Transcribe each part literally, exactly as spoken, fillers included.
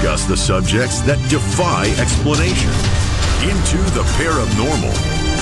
discuss the subjects that defy explanation. Into the Paranormal.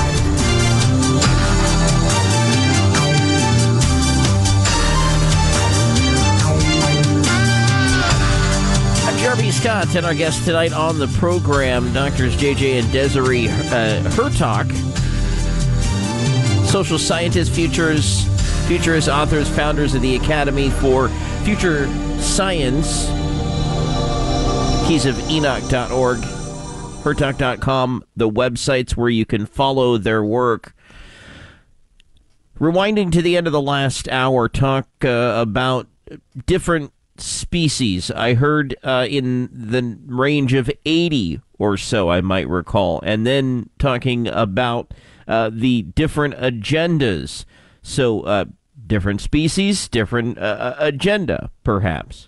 I'm Jeremy Scott, and our guest tonight on the program, Doctors J J and Desiree uh, Hurtak, social scientists, futures, futurist authors, founders of the Academy for Future Science, keys of enoch dot org, hurtak dot com, the websites where you can follow their work. Rewinding to the end of the last hour, talk uh, about different species. I heard uh, in the range of eighty or so, I might recall, and then talking about uh, the different agendas. So, uh, different species, different uh, agenda, perhaps.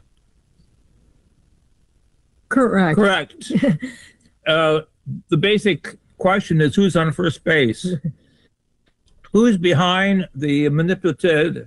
Correct. Correct. uh, the basic question is who's on first base? Who's behind the manipulative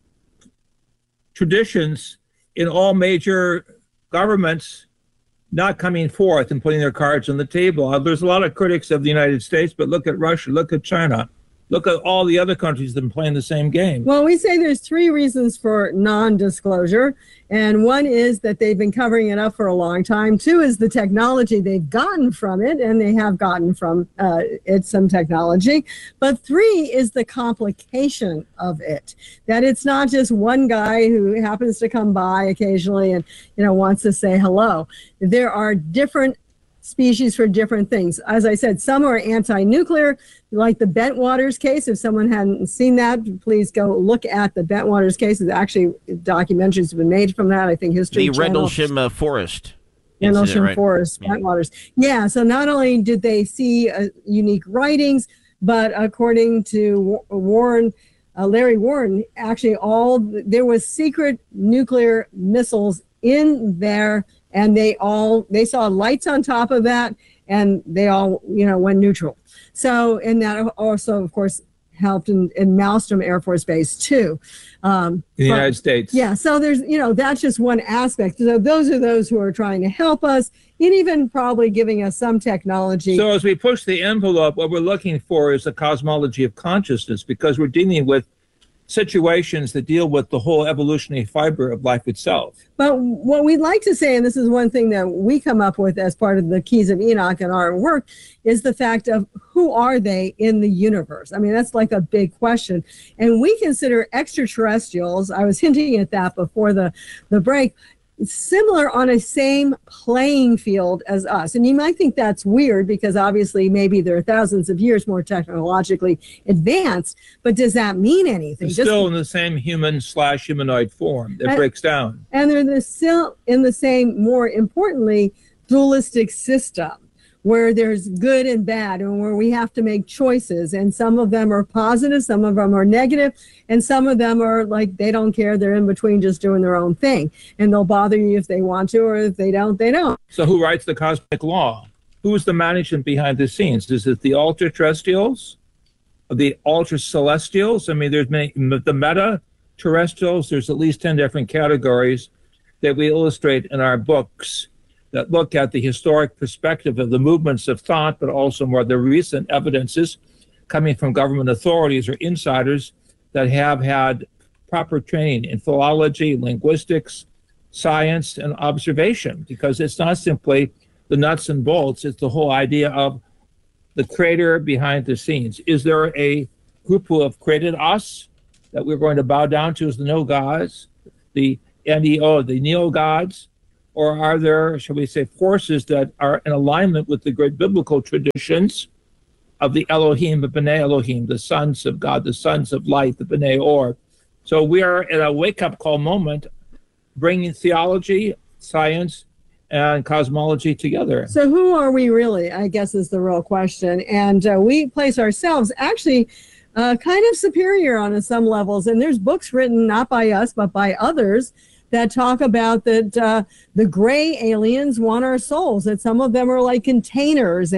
traditions in all major governments not coming forth and putting their cards on the table? Uh, there's a lot of critics of the United States, but look at Russia, look at China. Look at all the other countries that are playing the same game. Well, we say there's three reasons for non-disclosure, and one is that they've been covering it up for a long time. Two is the technology they've gotten from it, and they have gotten from uh, it some technology. But three is the complication of it, that it's not just one guy who happens to come by occasionally and, you know, wants to say hello. There are different species for different things. As I said, some are anti-nuclear, like the Bentwaters case. If someone hadn't seen that, please go look at the Bentwaters case. There's actually documentaries have been made from that. I think History The Channel. Rendlesham uh, Forest. Rendlesham right? Forest, Yeah. Bentwaters. Yeah, so not only did they see uh, unique writings, but according to Warren, uh, Larry Warren, actually all, there was secret nuclear missiles in there, and they all, they saw lights on top of that, and they all, you know, went neutral. So, and that also, of course, helped in, in Malmstrom Air Force Base, too. Um, in the but, United States. Yeah, so there's, you know, that's just one aspect. So those are those who are trying to help us, and even probably giving us some technology. So as we push the envelope, what we're looking for is a cosmology of consciousness, because we're dealing with situations that deal with the whole evolutionary fiber of life itself. But what we'd like to say, and this is one thing that we come up with as part of the Keys of Enoch in our work, is the fact of who are they in the universe? I mean, that's like a big question. And we consider extraterrestrials, I was hinting at that before the, the break, similar on a same playing field as us. And you might think that's weird because obviously maybe they're thousands of years more technologically advanced, but does that mean anything? They're Just, still in the same human slash humanoid form that and, breaks down. And they're the, still in the same, more importantly, dualistic system, where there's good and bad, and where we have to make choices. And some of them are positive, some of them are negative, and some of them are like, they don't care, they're in between just doing their own thing. And they'll bother you if they want to, or if they don't, they don't. So who writes the cosmic law? Who is the management behind the scenes? Is it the ultra-terrestrials? The ultra-celestials? I mean, there's many, the meta-terrestrials, there's at least ten different categories that we illustrate in our books that look at the historic perspective of the movements of thought, but also more the recent evidences coming from government authorities or insiders that have had proper training in philology, linguistics, science, and observation, because it's not simply the nuts and bolts, it's the whole idea of the creator behind the scenes. Is there a group who have created us that we're going to bow down to as the no gods, the N E O, the neo gods? Or are there, shall we say, forces that are in alignment with the great biblical traditions of the Elohim, the B'nai Elohim, the sons of God, the sons of light, the B'nai Or? So we are at a wake-up call moment, bringing theology, science, and cosmology together. So who are we really, I guess, is the real question. And uh, we place ourselves actually uh, kind of superior on some levels. And there's books written not by us, but by others that talk about that uh, the gray aliens want our souls, that some of them are like containers, and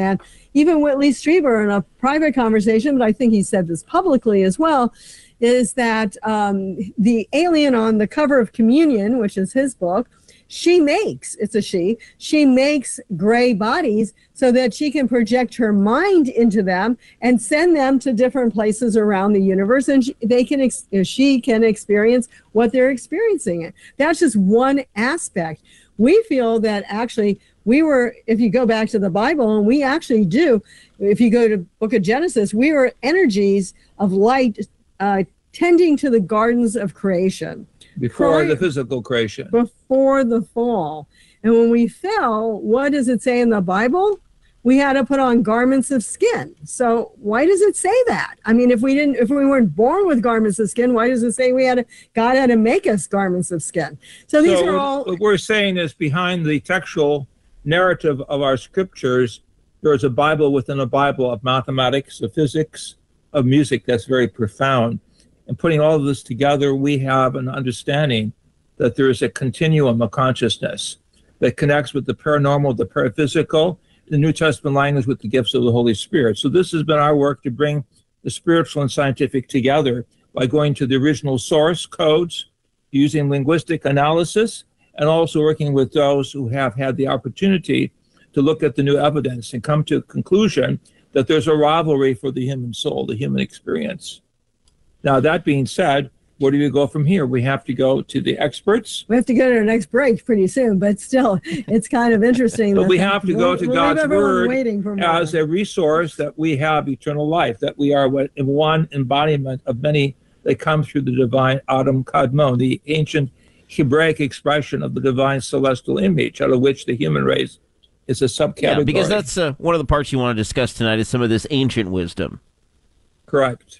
even Whitley Strieber in a private conversation, but I think he said this publicly as well, is that um, the alien on the cover of Communion, which is his book, she makes, it's a she, she makes gray bodies so that she can project her mind into them and send them to different places around the universe, and she, they can, ex- she can experience what they're experiencing. That's just one aspect. We feel that actually we were, if you go back to the Bible, and we actually do, if you go to Book of Genesis, we were energies of light uh, tending to the gardens of creation. Before Prior, the physical creation. Before the fall. And when we fell, what does it say in the Bible? We had to put on garments of skin. So why does it say that? I mean, if we didn't, if we weren't born with garments of skin, why does it say we had to, God had to make us garments of skin? So these so are all. What we're saying is behind the textual narrative of our scriptures, there is a Bible within a Bible of mathematics, of physics, of music that's very profound. And putting all of this together, we have an understanding that there is a continuum of consciousness that connects with the paranormal, the paraphysical, the New Testament language with the gifts of the Holy Spirit. So this has been our work to bring the spiritual and scientific together by going to the original source codes, using linguistic analysis, and also working with those who have had the opportunity to look at the new evidence and come to a conclusion that there's a rivalry for the human soul, the human experience. Now, that being said, where do we go from here? We have to go to the experts. We have to go to our next break pretty soon, but still, it's kind of interesting. But we have to go we'll, to we'll God's Word waiting for as a resource that we have eternal life, that we are one embodiment of many that come through the divine Adam Kadmon, the ancient Hebraic expression of the divine celestial image, out of which the human race is a subcategory. Yeah, because that's uh, one of the parts you want to discuss tonight is some of this ancient wisdom. Correct.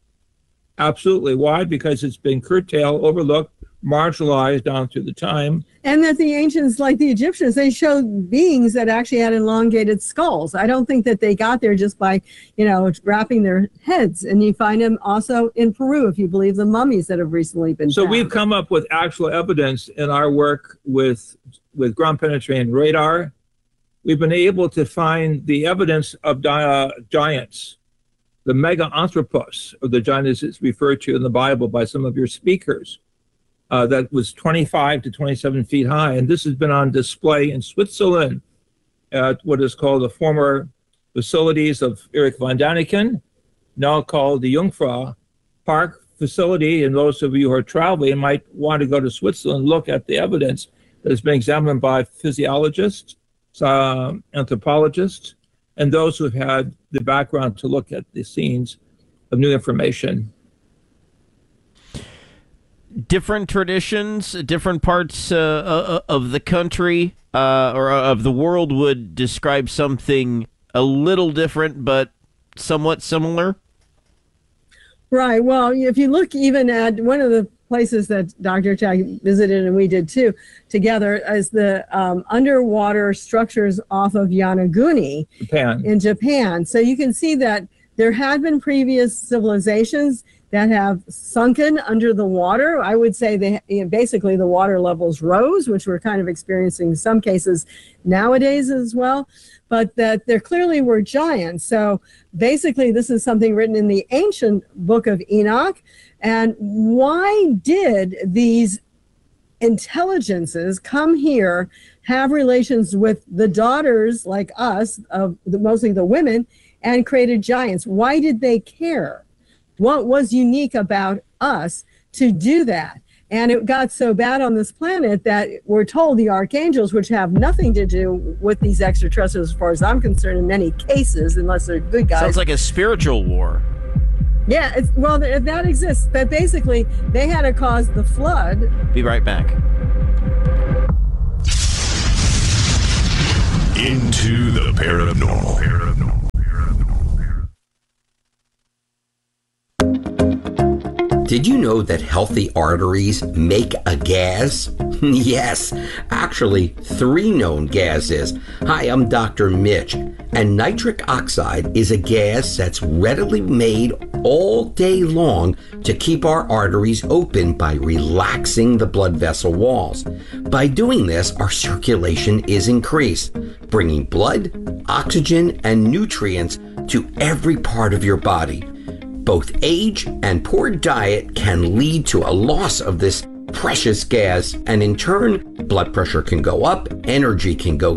Absolutely. Why? Because it's been curtailed, overlooked, marginalized down through the time. And that the ancients, like the Egyptians, they showed beings that actually had elongated skulls. I don't think that they got there just by, you know, wrapping their heads. And you find them also in Peru, if you believe the mummies that have recently been So found. We've come up with actual evidence in our work with, with ground-penetrating radar. We've been able to find the evidence of di- giants. The mega anthropos, or the giant as it's referred to in the Bible by some of your speakers, uh, that was twenty-five to twenty-seven feet high. And this has been on display in Switzerland at what is called the former facilities of Erich von Däniken, now called the Jungfrau Park facility. And those of you who are traveling might want to go to Switzerland and look at the evidence that has been examined by physiologists, uh, anthropologists, and those who have had the background to look at the scenes of new information. Different traditions, different parts uh, of the country uh, or of the world would describe something a little different, but somewhat similar. Right. Well, if you look even at one of the places that Doctor Chak visited, and we did too, together, is the um, underwater structures off of Yonaguni, Japan. in Japan. So you can see that there had been previous civilizations that have sunken under the water. I would say they you know, basically the water levels rose, which we're kind of experiencing in some cases nowadays as well, but that there clearly were giants. So basically this is something written in the ancient book of Enoch. And why did these intelligences come here, have relations with the daughters like us, of the, mostly the women, and created giants? Why did they care? What was unique about us to do that? And it got so bad on this planet that we're told the archangels, which have nothing to do with these extraterrestrials, as far as I'm concerned, in many cases, unless they're good guys. Sounds like a spiritual war. Yeah, it's, well, if that exists, but basically they had to cause the flood. Be right back. Into the paranormal. paranormal. Did you know that healthy arteries make a gas? Yes, actually, three known gases. Hi, I'm Doctor Mitch, and nitric oxide is a gas that's readily made all day long to keep our arteries open by relaxing the blood vessel walls. By doing this, our circulation is increased, bringing blood oxygen and nutrients to every part of your body. Both age and poor diet can lead to a loss of this precious gas, and in turn, blood pressure can go up, energy can go